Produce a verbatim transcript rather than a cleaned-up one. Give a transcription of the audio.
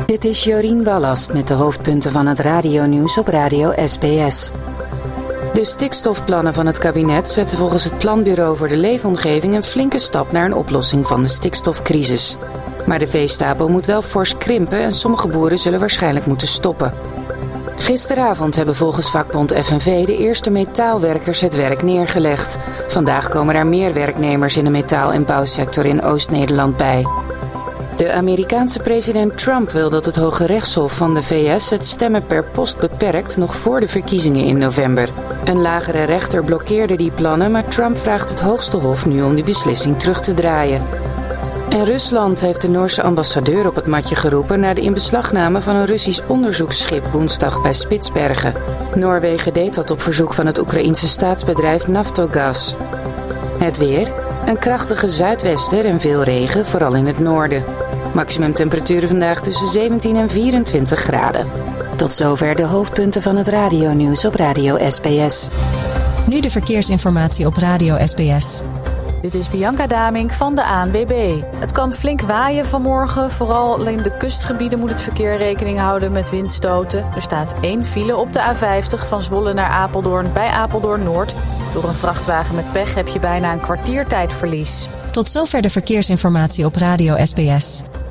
Dit is Jorien Ballast met de hoofdpunten van het radionieuws op Radio S B S. De stikstofplannen van het kabinet zetten volgens het Planbureau voor de Leefomgeving een flinke stap naar een oplossing van de stikstofcrisis. Maar de veestapel moet wel fors krimpen en sommige boeren zullen waarschijnlijk moeten stoppen. Gisteravond hebben volgens vakbond F N V de eerste metaalwerkers het werk neergelegd. Vandaag komen er meer werknemers in de metaal- en bouwsector in Oost-Nederland bij. De Amerikaanse president Trump wil dat het Hoge Rechtshof van de V S het stemmen per post beperkt nog voor de verkiezingen in november. Een lagere rechter blokkeerde die plannen, maar Trump vraagt het hoogste hof nu om die beslissing terug te draaien. En Rusland heeft de Noorse ambassadeur op het matje geroepen na de inbeslagname van een Russisch onderzoeksschip woensdag bij Spitsbergen. Noorwegen deed dat op verzoek van het Oekraïense staatsbedrijf Naftogaz. Het weer. Een krachtige zuidwester en veel regen, vooral in het noorden. Maximumtemperaturen vandaag tussen zeventien en vierentwintig graden. Tot zover de hoofdpunten van het radionieuws op Radio S B S. Nu de verkeersinformatie op Radio S B S. Dit is Bianca Damink van de A N W B. Het kan flink waaien vanmorgen. Vooral in de kustgebieden moet het verkeer rekening houden met windstoten. Er staat één file op de A vijftig van Zwolle naar Apeldoorn bij Apeldoorn Noord. Door een vrachtwagen met pech heb je bijna een kwartier tijdverlies. Tot zover de verkeersinformatie op Radio S B S.